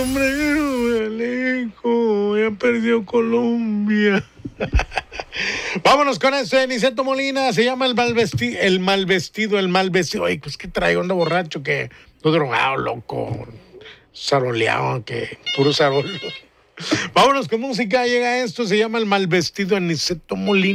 Hombre, me alejo, ya perdió Colombia. Vámonos con ese Niceto Molina, se llama el mal vestido. Oye, pues que traigo, ando borracho, que estoy drogado, loco, saroleado, que puro sarol. Vámonos con música, llega esto, se llama el mal vestido Niceto Molina.